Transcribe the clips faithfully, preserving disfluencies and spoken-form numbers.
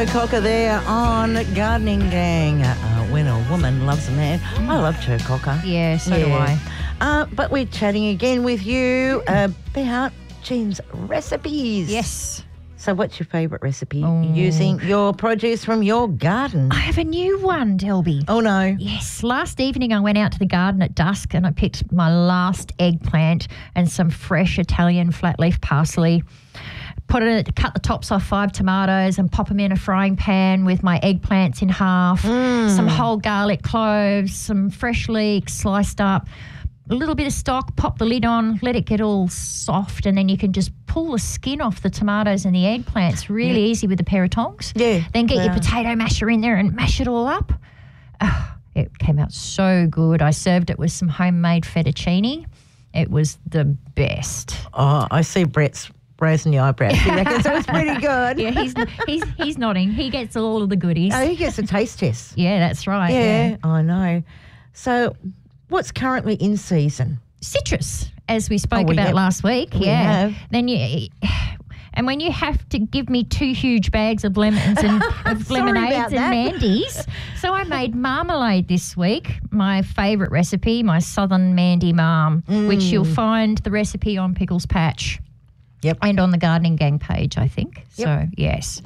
Cocker there on Gardening Gang. Uh, when a woman loves a man. I love Joe Cocker. Yeah, so do I. Uh, but we're chatting again with you about Jean's recipes. Yes. So what's your favourite recipe Oh. using your produce from your garden? I have a new one, Delby. Oh, no. Yes. Last evening I went out to the garden at dusk and I picked my last eggplant and some fresh Italian flat leaf parsley. Put it, cut the tops off five tomatoes and pop them in a frying pan with my eggplants in half, Mm. some whole garlic cloves, some fresh leeks sliced up, a little bit of stock, pop the lid on, let it get all soft, and then you can just pull the skin off the tomatoes and the eggplants really easy with a pair of tongs. Yeah. Then get your Wow. potato masher in there and mash it all up. Oh, it came out so good. I served it with some homemade fettuccine. It was the best. Oh, I see Brett's raising the eyebrows. He reckons it was pretty good. Yeah, he's he's he's nodding. He gets all of the goodies. Oh, he gets a taste test. Yeah, that's right. Yeah, I know. So what's currently in season? Citrus, as we spoke Oh, we about have- last week. we yeah. have. Then you, and when you have to give me two huge bags of lemons and of Sorry lemonades about and that. mandies, so I made marmalade this week. My favourite recipe, my Southern Mandy Marm, which you'll Mm. find the recipe on Pickles Patch. Yep. And on the Gardening Gang page, I think. Yep. So yes.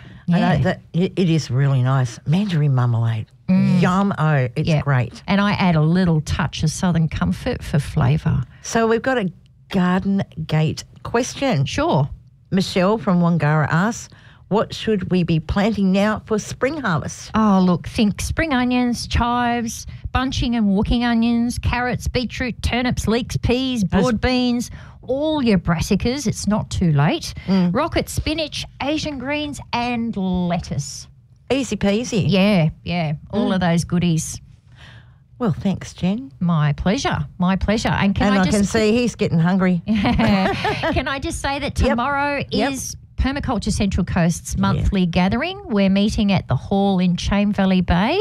I Yeah. know that it, it is really nice. Mandarin marmalade. Yum. Oh, it's Yeah. great. And I add a little touch of Southern Comfort for flavour. So we've got a Garden Gate question. Sure. Michelle from Wangara asks, what should we be planting now for spring harvest? Oh, look, think spring onions, chives, bunching and walking onions, carrots, beetroot, turnips, leeks, peas, broad beans, all your brassicas. It's not too late. Rocket spinach, Asian greens and lettuce. Easy peasy. Yeah, yeah, all of those goodies. Well, thanks, Jen. My pleasure, my pleasure. And can and I, I, can just see he's getting hungry. can I just say that tomorrow Yep. is Permaculture Central Coast's monthly gathering. We're meeting at the hall in Chame Valley Bay.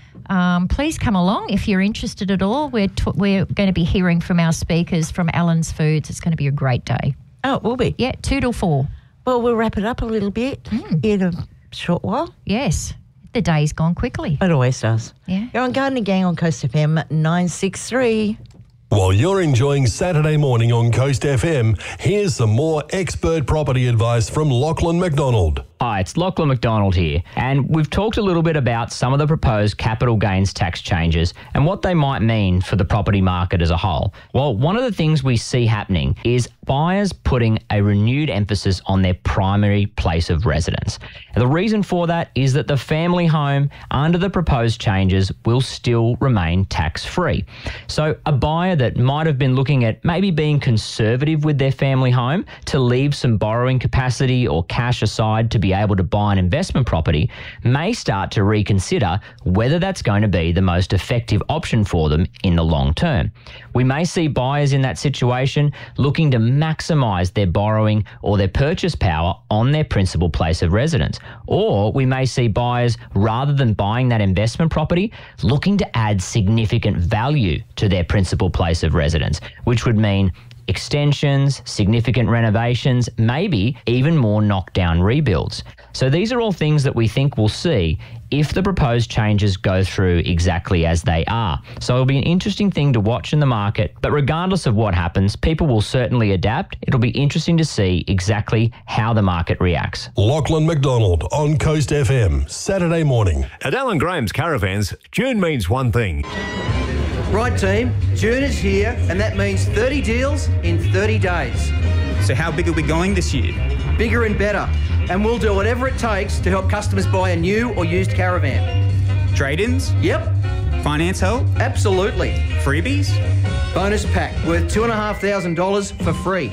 Um, please come along if you're interested at all. We're t- we're going to be hearing from our speakers from Allen's Foods. It's going to be a great day. Oh, it will be. Yeah, two till four. Well, we'll wrap it up a little bit in a short while. Yes, the day's gone quickly. It always does. Yeah. You're on Gardening Gang on Coast F M nine six three. While you're enjoying Saturday morning on Coast F M, here's some more expert property advice from Lachlan McDonald. Hi, it's Lachlan McDonald here, and we've talked a little bit about some of the proposed capital gains tax changes and what they might mean for the property market as a whole. Well, one of the things we see happening is buyers putting a renewed emphasis on their primary place of residence. And the reason for that is that the family home under the proposed changes will still remain tax-free. So a buyer that might have been looking at maybe being conservative with their family home to leave some borrowing capacity or cash aside to be able to buy an investment property may start to reconsider whether that's going to be the most effective option for them in the long term. We may see buyers in that situation looking to maximise their borrowing or their purchase power on their principal place of residence. Or we may see buyers, rather than buying that investment property, looking to add significant value to their principal place of residence, which would mean extensions, significant renovations, maybe even more knockdown rebuilds. So these are all things that we think we'll see if the proposed changes go through exactly as they are. So it'll be an interesting thing to watch in the market, but regardless of what happens, people will certainly adapt. It'll be interesting to see exactly how the market reacts. Lachlan McDonald on Coast F M, Saturday morning. At Alan Graham's Caravans, June means one thing. Right, team, June is here, and that means thirty deals in thirty days. So how big are we going this year? Bigger and better, and we'll do whatever it takes to help customers buy a new or used caravan. Trade-ins? Yep, Finance help? absolutely. Freebies? Bonus pack worth two thousand five hundred dollars for free.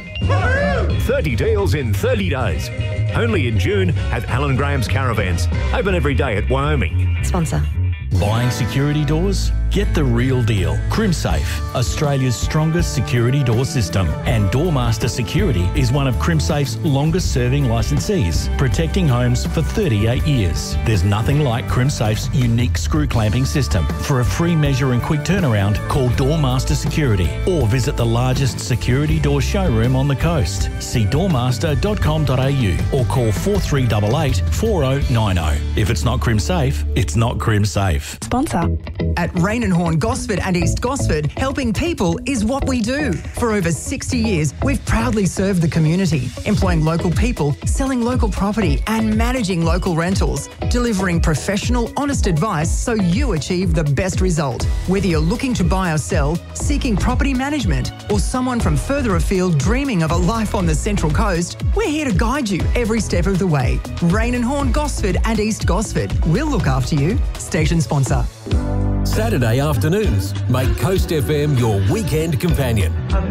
thirty deals in thirty days. Only in June at Alan Graham's Caravans. Open every day at Wyoming. Sponsor. Buying security doors? Get the real deal. CrimSafe, Australia's strongest security door system. And Doormaster Security is one of CrimSafe's longest serving licensees, protecting homes for thirty-eight years. There's nothing like CrimSafe's unique screw clamping system. For a free measure and quick turnaround, call Doormaster Security or visit the largest security door showroom on the coast. See doormaster dot com dot a u or call four three eight eight, four oh nine oh. If it's not CrimSafe, it's not CrimSafe. Sponsor. At Rain and Horn Gosford and East Gosford, helping people is what we do. For over sixty years, we've proudly served the community, employing local people, selling local property and managing local rentals, delivering professional, honest advice so you achieve the best result. Whether you're looking to buy or sell, seeking property management, or someone from further afield dreaming of a life on the Central Coast, we're here to guide you every step of the way. Rain and Horn Gosford and East Gosford. We'll look after you. Station sponsor. Saturday afternoons, make Coast F M your weekend companion.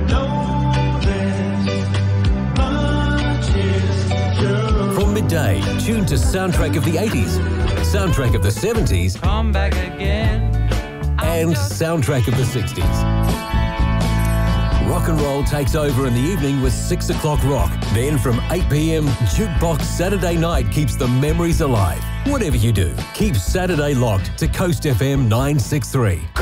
From midday, tune to Soundtrack of the eighties, Soundtrack of the seventies, Come back again, and Soundtrack of the sixties. Rock and roll takes over in the evening with six o'clock rock. Then from eight p m, Jukebox Saturday night keeps the memories alive. Whatever you do, keep Saturday locked to Coast F M nine six three.